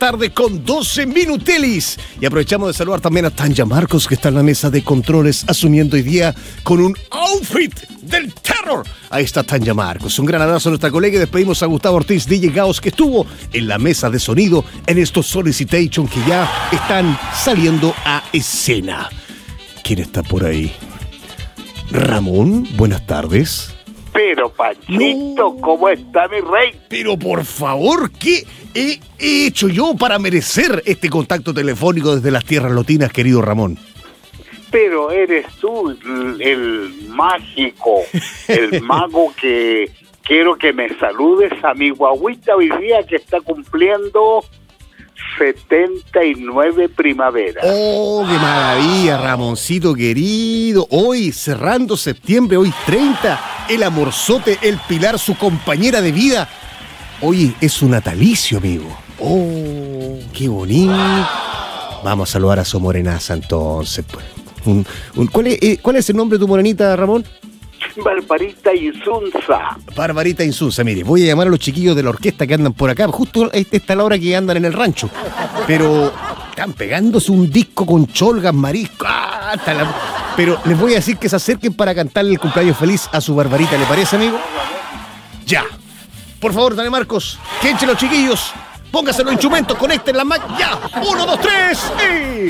tarde con 12 minutelis. Y aprovechamos de saludar también a Tanya Marcos, que está en la mesa de controles, asumiendo hoy día con un outfit del terror. Ahí está Tanya Marcos. Un gran abrazo a nuestra colega y despedimos a Gustavo Ortiz, DJ Gaos, que estuvo en la mesa de sonido en estos Solicitation que ya están saliendo a escena. ¿Quién está por ahí? Ramón, buenas tardes. Pero, Panchito, no. ¿Cómo está mi rey? Pero, por favor, ¿qué he hecho yo para merecer este contacto telefónico desde las tierras lotinas, querido Ramón? Pero eres tú el mágico, el mago que quiero que me saludes a mi guagüita hoy día que está cumpliendo 79 primaveras. ¡Oh, qué maravilla, Ramoncito querido! Hoy, cerrando septiembre, hoy 30, el amorzote, el pilar, su compañera de vida. Hoy es su natalicio, amigo. ¡Oh, qué bonito! Vamos a saludar a su morenaza, entonces. ¿Cuál es el nombre de tu morenita, Ramón? Barbarita Insunza. Barbarita Insunza, mire, voy a llamar a los chiquillos de la orquesta que andan por acá, justo esta es la hora que andan en el rancho, pero están pegándose un disco con cholgas, marisco, pero les voy a decir que se acerquen para cantarle el cumpleaños feliz a su Barbarita, ¿le parece, amigo? Ya, por favor, dale Marcos, que echen los chiquillos, pónganse los instrumentos, conecten la máquina, ya, 1, 2, 3, y...